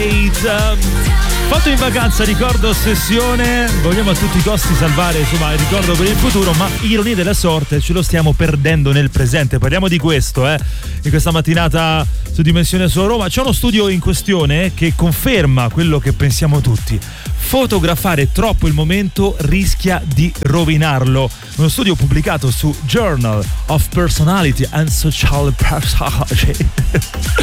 Fatto in vacanza, ricordo, ossessione, vogliamo a tutti i costi salvare insomma il ricordo per il futuro, ma ironia della sorte ce lo stiamo perdendo nel presente. Parliamo di questo in questa mattinata su Dimensione su Roma. C'è uno studio in questione che conferma quello che pensiamo tutti: fotografare troppo il momento rischia di rovinarlo. Uno studio pubblicato su Journal of Personality and Social Psychology